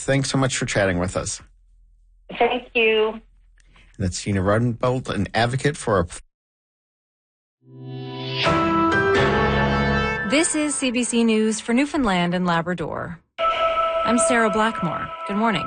Thanks so much for chatting with us. Thank you. That's Gina Rodenbolt, an advocate for This is CBC News for Newfoundland and Labrador. I'm Sarah Blackmore. Good morning.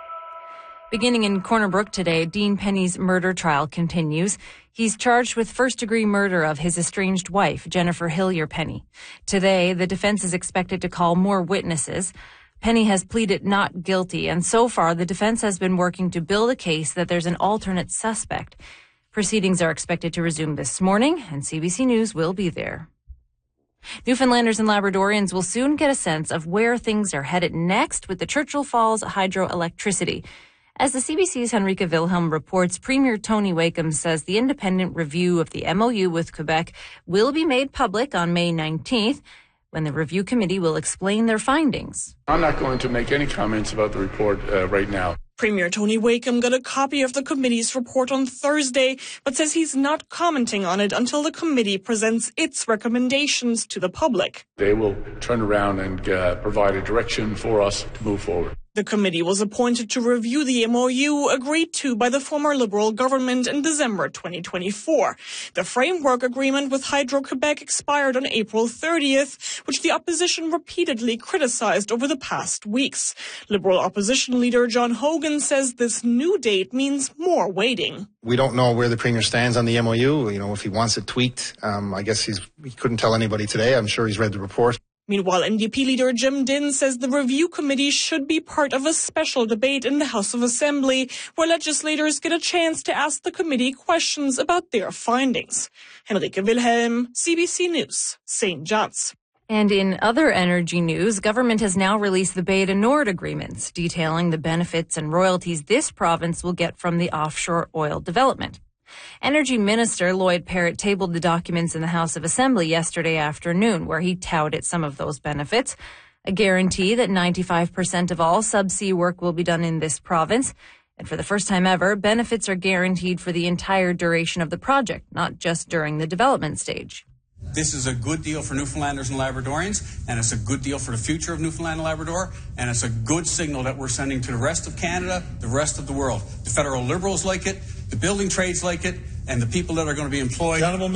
Beginning in Corner Brook today, Dean Penny's murder trial continues. He's charged with first-degree murder of his estranged wife, Jennifer Hillier Penny. Today, the defense is expected to call more witnesses. Penny has pleaded not guilty, and so far the defense has been working to build a case that there's an alternate suspect. Proceedings are expected to resume this morning, and CBC News will be there. Newfoundlanders and Labradorians will soon get a sense of where things are headed next with the Churchill Falls hydroelectricity. As the CBC's Henrika Wilhelm reports, Premier Tony Wakeham says the independent review of the MOU with Quebec will be made public on May 19th, when the review committee will explain their findings. I'm not going to make any comments about the report right now. Premier Tony Wakeham got a copy of the committee's report on Thursday, but says he's not commenting on it until the committee presents its recommendations to the public. They will turn around and provide a direction for us to move forward. The committee was appointed to review the MOU agreed to by the former Liberal government in December 2024. The framework agreement with Hydro-Quebec expired on April 30th, which the opposition repeatedly criticized over the past weeks. Liberal opposition leader John Hogan says this new date means more waiting. We don't know where the Premier stands on the MOU. If he wants it tweaked, I guess he couldn't tell anybody today. I'm sure he's read the report. Meanwhile, NDP leader Jim Dinn says the review committee should be part of a special debate in the House of Assembly, where legislators get a chance to ask the committee questions about their findings. Henrika Wilhelm, CBC News, St. John's. And in other energy news, government has now released the Bay du Nord agreements, detailing the benefits and royalties this province will get from the offshore oil development. Energy Minister Lloyd Parrott tabled the documents in the House of Assembly yesterday afternoon, where he touted some of those benefits. A guarantee that 95% of all subsea work will be done in this province. And for the first time ever, benefits are guaranteed for the entire duration of the project, not just during the development stage. This is a good deal for Newfoundlanders and Labradorians, and it's a good deal for the future of Newfoundland and Labrador, and it's a good signal that we're sending to the rest of Canada, the rest of the world. The federal Liberals like it, the building trades like it, and the people that are going to be employed love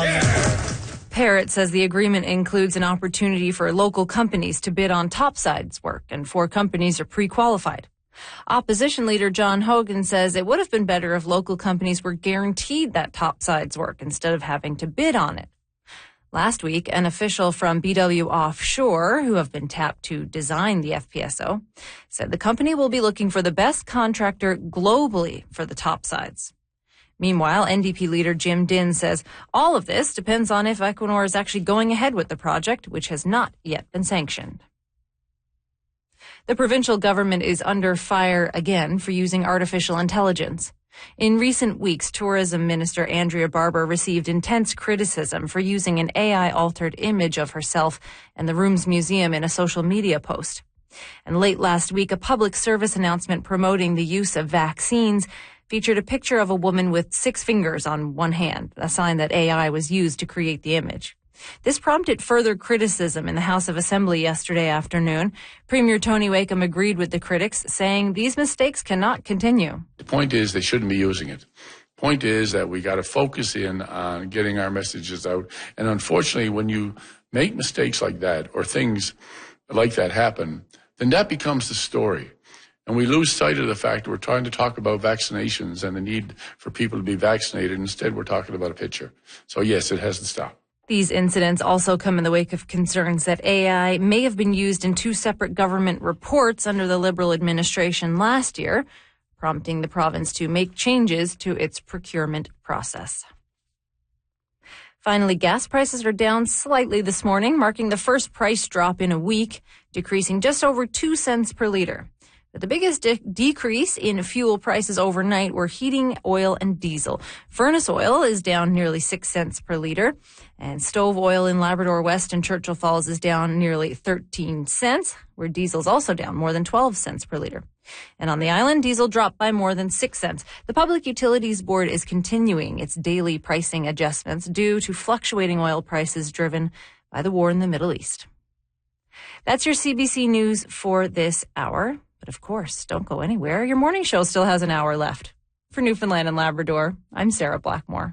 it. Parrott says the agreement includes an opportunity for local companies to bid on topsides work, and 4 companies are pre-qualified. Opposition leader John Hogan says it would have been better if local companies were guaranteed that topsides work instead of having to bid on it. Last week, an official from BW Offshore, who have been tapped to design the FPSO, said the company will be looking for the best contractor globally for the topsides. Meanwhile, NDP leader Jim Dinn says all of this depends on if Equinor is actually going ahead with the project, which has not yet been sanctioned. The provincial government is under fire again for using artificial intelligence. In recent weeks, Tourism Minister Andrea Barber received intense criticism for using an AI-altered image of herself and the Rooms Museum in a social media post. And late last week, a public service announcement promoting the use of vaccines featured a picture of a woman with 6 fingers on one hand, a sign that AI was used to create the image. This prompted further criticism in the House of Assembly yesterday afternoon. Premier Tony Wakeham agreed with the critics, saying these mistakes cannot continue. The point is they shouldn't be using it. Point is that we got to focus in on getting our messages out. And unfortunately, when you make mistakes like that or things like that happen, then that becomes the story. And we lose sight of the fact that we're trying to talk about vaccinations and the need for people to be vaccinated. Instead, we're talking about a picture. So, yes, it hasn't stopped. These incidents also come in the wake of concerns that AI may have been used in 2 separate government reports under the Liberal administration last year, prompting the province to make changes to its procurement process. Finally, gas prices are down slightly this morning, marking the first price drop in a week, decreasing just over 2 cents per liter. But the biggest decrease in fuel prices overnight were heating oil and diesel. Furnace oil is down nearly 6 cents per liter, and stove oil in Labrador West and Churchill Falls is down nearly 13 cents, where diesel is also down more than 12 cents per liter. And on the island, diesel dropped by more than 6 cents. The Public Utilities Board is continuing its daily pricing adjustments due to fluctuating oil prices driven by the war in the Middle East. That's your CBC News for this hour. But of course, don't go anywhere. Your morning show still has an hour left. For Newfoundland and Labrador, I'm Sarah Blackmore.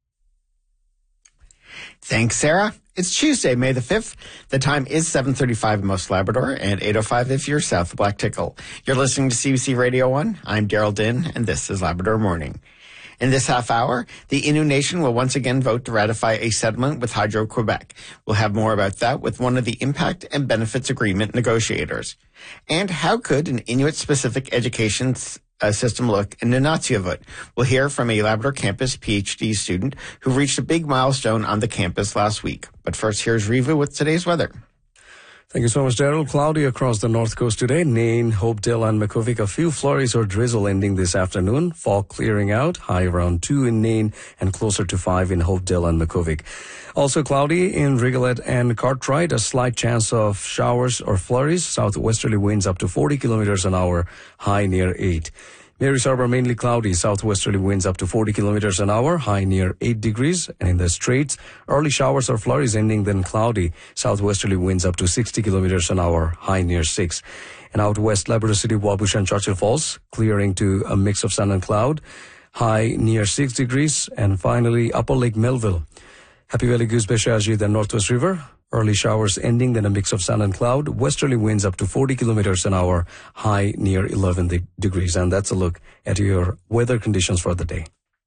Thanks, Sarah. It's Tuesday, May the 5th. The time is 7:35 in most Labrador and 8:05 if you're south of Black Tickle. You're listening to CBC Radio 1. I'm Daryl Din, and this is Labrador Morning. In this half hour, the Innu Nation will once again vote to ratify a settlement with Hydro-Quebec. We'll have more about that with one of the Impact and Benefits Agreement negotiators. And how could an Inuit-specific education system look in Nunatsiavut? We'll hear from a Labrador campus PhD student who reached a big milestone on the campus last week. But first, here's Rivu with today's weather. Thank you so much, Daryl. Cloudy across the north coast today. Nain, Hopedale, and Makuvik. A few flurries or drizzle ending this afternoon. Fog clearing out. High around 2 in Nain and closer to 5 in Hopedale and Makuvik. Also cloudy in Rigolet and Cartwright. A slight chance of showers or flurries. Southwesterly winds up to 40 kilometers an hour. High near 8. Mary's Harbor mainly cloudy, southwesterly winds up to 40 kilometers an hour, high near 8 degrees. And in the Straits, early showers or flurries ending then cloudy, southwesterly winds up to 60 kilometers an hour, high near 6. And out west, Labrador City, Wabush and Churchill Falls, clearing to a mix of sun and cloud, high near 6 degrees. And finally, Upper Lake Melville, Happy Valley, Goose Bay, Shaji, then Northwest River. Early showers ending, then a mix of sun and cloud. Westerly winds up to 40 kilometers an hour, high near 11 degrees. And that's a look at your weather conditions for the day.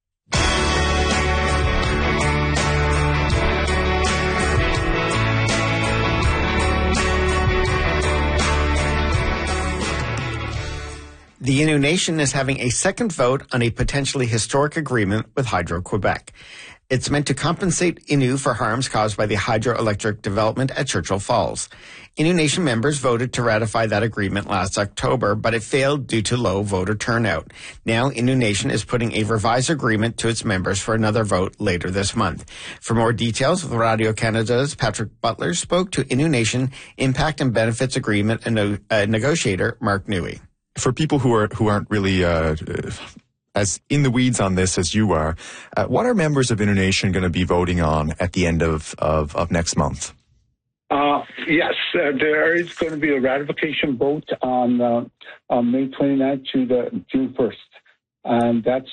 The Innu Nation is having a second vote on a potentially historic agreement with Hydro-Quebec. It's meant to compensate Innu for harms caused by the hydroelectric development at Churchill Falls. Innu Nation members voted to ratify that agreement last October, but it failed due to low voter turnout. Now, Innu Nation is putting a revised agreement to its members for another vote later this month. For more details, Radio Canada's Patrick Butler spoke to Innu Nation Impact and Benefits Agreement negotiator Mark Newey. For people who aren't really as in the weeds on this as you are, what are members of Innu Nation going to be voting on at the end of next month? Yes, there is going to be a ratification vote on May 29th to the June 1st, and that's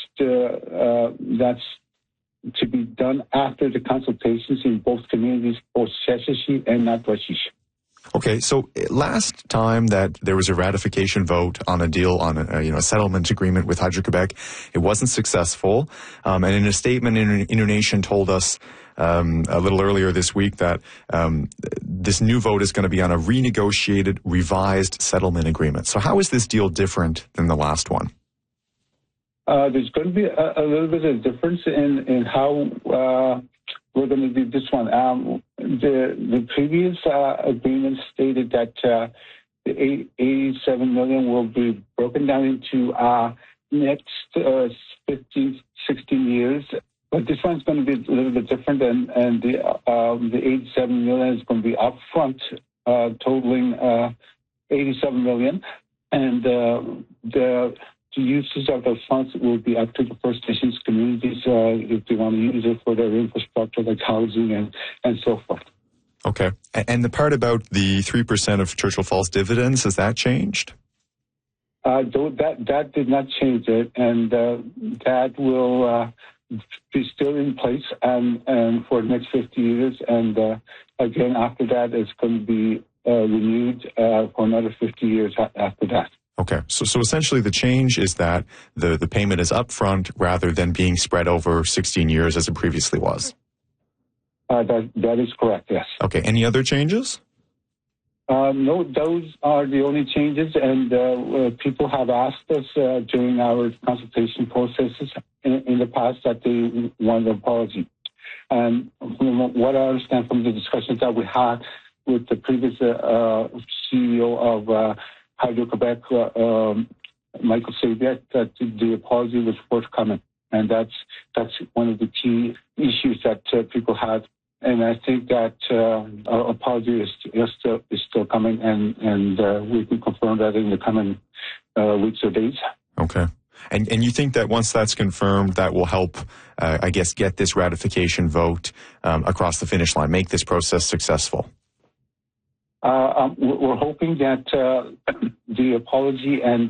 to be done after the consultations in both communities, both Sheshatshiu and Natwashish. Okay, so last time that there was a ratification vote on a deal on a settlement agreement with Hydro-Quebec, it wasn't successful. And in a statement, Innu Nation told us a little earlier this week that this new vote is going to be on a renegotiated, revised settlement agreement. So how is this deal different than the last one? There's going to be a little bit of difference in how we're going to do this one. The previous agreement stated that the $87 million will be broken down into next 15, 16 years. But this one's going to be a little bit different, and the $87 million is going to be upfront, totaling $87 million, and the uses of those funds will be up to the First Nations communities if they want to use it for their infrastructure, like housing and so forth. Okay. And the part about the 3% of Churchill Falls dividends, has that changed? That did not change it, and that will be still in place and for the next 50 years. And again, after that, it's going to be renewed for another 50 years after that. Okay, so essentially the change is that the payment is upfront rather than being spread over 16 years as it previously was. That is correct, yes. Okay, any other changes? No, those are the only changes, and people have asked us during our consultation processes in the past that they want an apology. And from what I understand from the discussions that we had with the previous CEO of Hydro-Quebec, Michael Sabiak, that the apology was forthcoming. And that's one of the key issues that people have. And I think that our apology is still coming, and we can confirm that in the coming weeks or days. Okay. And you think that once that's confirmed, that will help, I guess, get this ratification vote across the finish line, make this process successful? we're hoping that the apology and